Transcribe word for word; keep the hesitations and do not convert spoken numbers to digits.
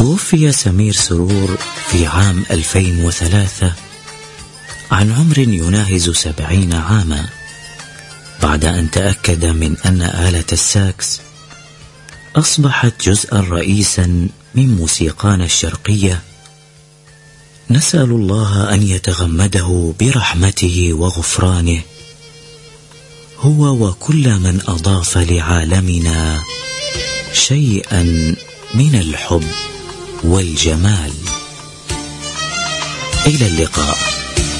توفي سمير سرور في عام ألفين وثلاثة عن عمر يناهز سبعين عاما، بعد أن تأكد من أن آلة الساكس أصبحت جزءا رئيسا من موسيقانا الشرقية. نسأل الله أن يتغمده برحمته وغفرانه، هو وكل من أضاف لعالمنا شيئا من الحب والجمال. إلى اللقاء.